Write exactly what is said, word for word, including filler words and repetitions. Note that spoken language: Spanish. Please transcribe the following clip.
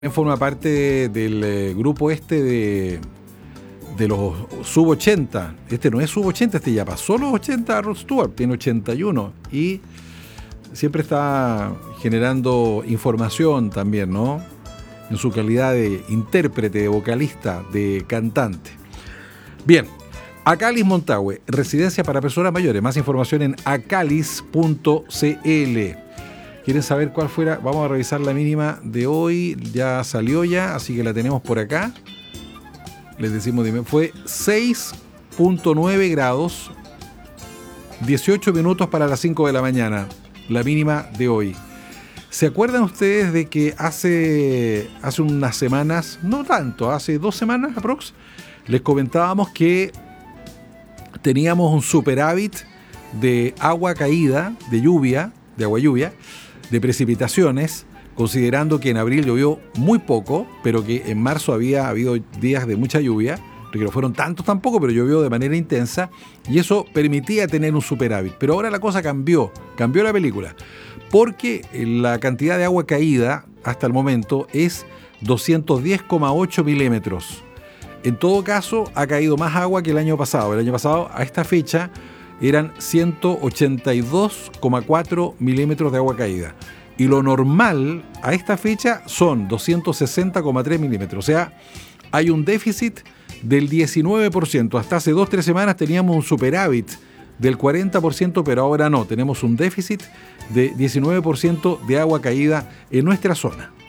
Forma parte del eh, grupo este de, de los sub ochenta. Este no es sub ochenta, este ya pasó los ochenta, Rod Stewart, tiene ochenta y uno. Y siempre está generando información también, ¿no? En su calidad de intérprete, de vocalista, de cantante. Bien, Acalis Montague, residencia para personas mayores. Más información en acalis punto c l. ¿Quieren saber cuál fuera? Vamos a revisar la mínima de hoy. Ya salió ya, así que la tenemos por acá. Les decimos, fue seis punto nueve grados, dieciocho minutos para las cinco de la mañana, la mínima de hoy. ¿Se acuerdan ustedes de que hace, hace unas semanas, no tanto, hace dos semanas aprox, les comentábamos que teníamos un superávit de agua caída, de lluvia, de agua lluvia, de precipitaciones, considerando que en abril llovió muy poco, pero que en marzo había habido días de mucha lluvia, que no fueron tantos tampoco, pero llovió de manera intensa, y eso permitía tener un superávit. Pero ahora la cosa cambió, cambió la película, porque la cantidad de agua caída hasta el momento es doscientos diez coma ocho milímetros. En todo caso, ha caído más agua que el año pasado. El año pasado, a esta fecha, eran ciento ochenta y dos coma cuatro milímetros de agua caída. Y lo normal a esta fecha son doscientos sesenta coma tres milímetros. O sea, hay un déficit del diecinueve por ciento. Hasta hace dos o tres semanas teníamos un superávit del cuarenta por ciento, pero ahora no. Tenemos un déficit de diecinueve por ciento de agua caída en nuestra zona.